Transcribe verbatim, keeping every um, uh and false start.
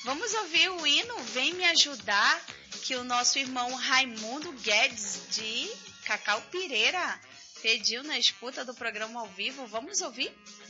Vamos ouvir o hino Vem Me Ajudar, que o nosso irmão Raimundo Guedes, de Cacau Pireira, pediu na escuta do programa ao vivo. Vamos ouvir?